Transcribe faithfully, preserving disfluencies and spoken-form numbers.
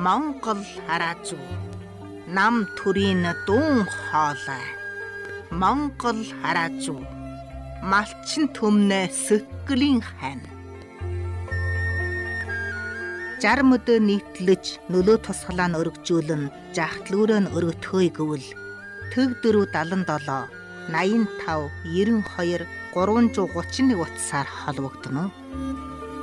Монгол хараазуу нам төрийн дуун хоолой Монгол хараазуу малчин төмнө сөклийн хань жарм өдөө нийтлэж нөлөө тусгалаа нь өргөжүүлэн жахтлүүрөө нь өргөтгөөе гэвэл төг дөрөв дадан долоо наян тав ерөн хоёр гурван зуун гучин нэг утсаар холбогдно.